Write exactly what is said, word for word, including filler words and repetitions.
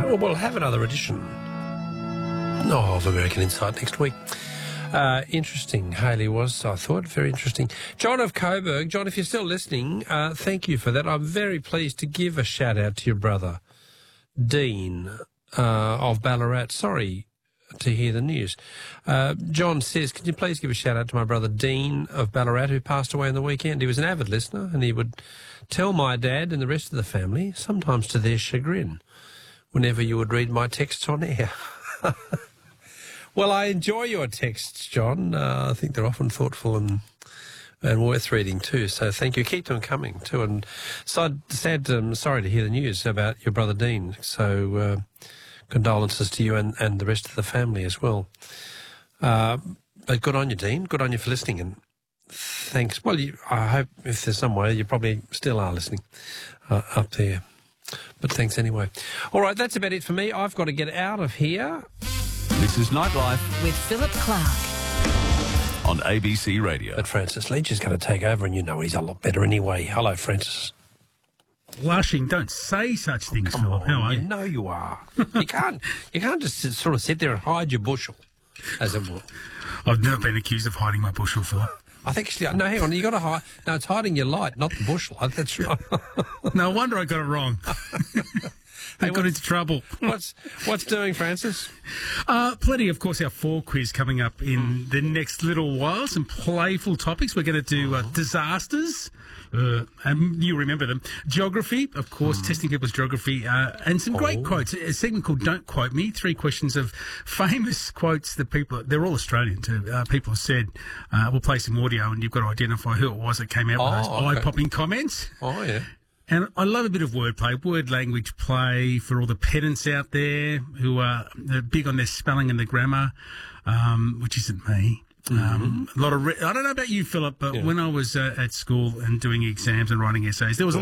Well, we'll have another edition oh, of American Insight next week. Uh, interesting, Hayley was, I thought, very interesting. John of Coburg. John, if you're still listening, uh, thank you for that. I'm very pleased to give a shout-out to your brother, Dean uh, of Ballarat. Sorry to hear the news. Uh, John says, can you please give a shout-out to my brother, Dean of Ballarat, who passed away on the weekend. He was an avid listener, and he would tell my dad and the rest of the family, sometimes to their chagrin, whenever you would read my texts on air. Well, I enjoy your texts, John. Uh, I think they're often thoughtful and and worth reading too. So thank you. Keep them coming too. And sad, sad um, sorry to hear the news about your brother Dean. So uh, condolences to you and, and the rest of the family as well. Uh, but good on you, Dean. Good on you for listening. And thanks. Well, you, I hope if there's some way you probably still are listening uh, up there. But thanks anyway. All right, that's about it for me. I've got to get out of here. This is Nightlife with Philip Clark on A B C Radio. But Francis Leach is going to take over, and you know he's a lot better anyway. Hello, Francis. Blushing, don't say such things, Come Philip. on, How are you you? know you are. You can't. You can't just sort of sit there and hide your bushel, as it were. I've never been accused of hiding my bushel, Philip. I think actually, no, hang on. You got to hide. No, it's hiding your light, not the bushel. That's right. No wonder I got it wrong. I Hey, got what- into trouble. What's what's doing, Francis? Uh, plenty, of course, our fall quiz coming up in the next little while. Some playful topics. We're going to do uh, disasters. Uh, and you remember them. Geography, of course, testing people's geography. Uh, and some great Oh. quotes. A segment called Don't Quote Me. Three questions of famous quotes that people, they're all Australian too, uh, people have said. Uh, we'll play some audio and you've got to identify who it was that came out Oh, with those okay. eye-popping comments. Oh yeah. And I love a bit of wordplay, word language play for all the pedants out there who are they're big on their spelling and their grammar, um, which isn't me. Um, a lot of re- I don't know about you, Philip, but Yeah. when I was uh, at school and doing exams and writing essays, there was a